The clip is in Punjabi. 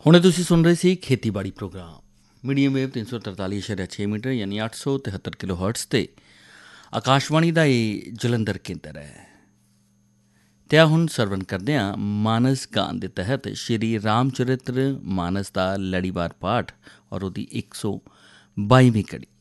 ਹੁਣੇ ਤੁਸੀਂ ਸੁਣ ਰਹੇ ਸੀ ਖੇਤੀਬਾੜੀ ਪ੍ਰੋਗਰਾਮ ਮੀਡੀਅਮ ਵੇਵ 343.6 ਮੀਟਰ ਯਾਨੀ 873 ਕਿਲੋ ਹਰਟਸ 'ਤੇ ਆਕਾਸ਼ਵਾਣੀ ਦਾ ਇਹ ਜਲੰਧਰ ਕੇਂਦਰ ਹੈ। ਤੇ ਹੁਣ ਸਰਵਣ ਕਰਦੇ ਹਾਂ ਮਾਨਸ ਗਾਨ ਦੇ ਤਹਿਤ ਸ਼੍ਰੀ ਰਾਮ ਚਰਿਤਰ ਮਾਨਸ ਦਾ ਲੜੀਵਾਰ ਪਾਠ ਔਰ ਉਹਦੀ 122ਵੀਂ ਕੜੀ।